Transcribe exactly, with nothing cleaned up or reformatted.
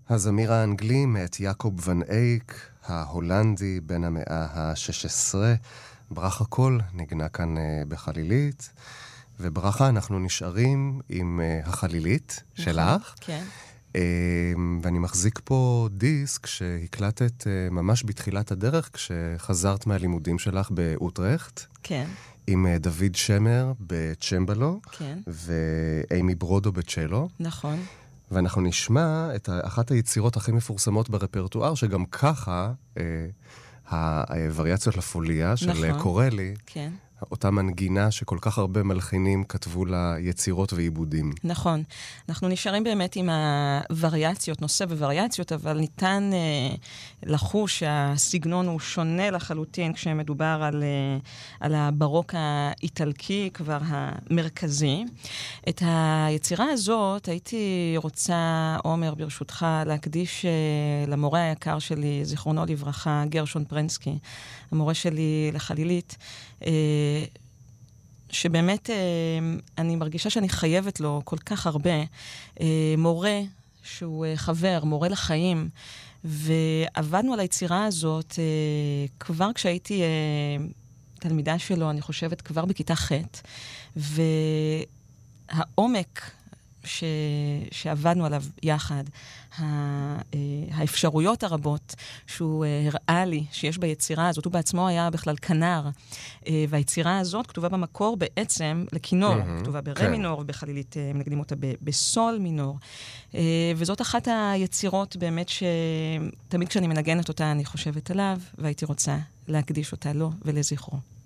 הזמיר האנגלי מאת יעקב ון אייק, ההולנדי בן המאה ה-שש עשרה. ברכה קול נגנה כאן בחלילית, וברכה אנחנו נשארים עם החלילית שלך. כן. ואני מחזיק פה דיסק שהקלטת ממש בתחילת הדרך, כשחזרת מהלימודים שלך באוטרחט. כן. עם דוד שמר בצ'מבלו. כן. ואימי ברודו בצ'לו. נכון. ואנחנו נשמע את אחת היצירות הכי מפורסמות ברפרטואר, שגם ככה אה, הווריאציות לפוליה של נכון. קורלי, כן. אותה מנגינה שכל כך הרבה מלחינים כתבו לה יצירות ועיבודים. נכון. אנחנו נשארים באמת עם הווריאציות, נושא ווריאציות, אבל ניתן אה, לחוש שהסגנון הוא שונה לחלוטין כשמדובר על, אה, על הברוק האיטלקי, כבר המרכזי. את היצירה הזאת הייתי רוצה, עומר, ברשותך, להקדיש אה, למורה היקר שלי, זיכרונו לברכה, גרשון פרנסקי, המורה שלי לחלילית, אה, שבאמת אני מרגישה שאני חייבת לו כל כך הרבה. מורה שהוא חבר, מורה לחיים, ועבדנו על היצירה הזאת כבר כשהייתי תלמידה שלו, אני חושבת כבר בכיתה ח', והעומק ש... שעבדנו עליו יחד, האפשרויות הרבות שהוא הראה לי שיש ביצירה הזאת, הוא בעצמו היה בכלל כנר, והיצירה הזאת כתובה במקור בעצם לכינור, mm-hmm, כתובה ברה כן. מינור, ובחלילית מנגנים אותה בסול מינור, וזאת אחת היצירות באמת שתמיד כשאני מנגנת אותה אני חושבת עליו, והייתי רוצה להקדיש אותה לו ולזכרו.